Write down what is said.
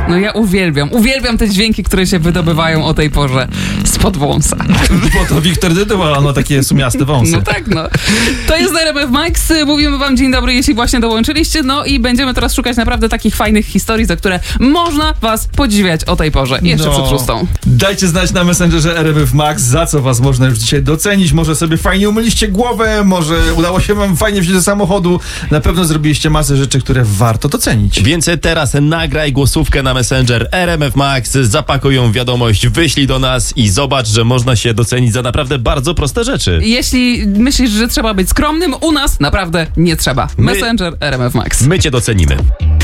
No ja uwielbiam te dźwięki, które się wydobywają o tej porze spod wąsa. Bo to Wiktor Dydyła, no takie sumiaste wąsy. No tak, no. To jest RMF Max. Mówimy wam dzień dobry, jeśli właśnie dołączyliście. No i będziemy teraz szukać naprawdę takich fajnych historii, za które można was podziwiać o tej porze. Jeszcze przed 6. Dajcie znać na Messengerze RMF Max, za co was można już dzisiaj docenić. Może sobie fajnie umyliście głowę, może udało się wam fajnie wziąć do samochodu. Na pewno zrobiliście masę rzeczy, które warto docenić. Więc teraz nagraj głosówkę na Messenger RMF Max, zapakuj ją w wiadomość, wyślij do nas i zobacz, że można się docenić za naprawdę bardzo proste rzeczy. Jeśli myślisz, że trzeba być skromnym, u nas naprawdę nie trzeba. Messenger RMF Max. My cię docenimy.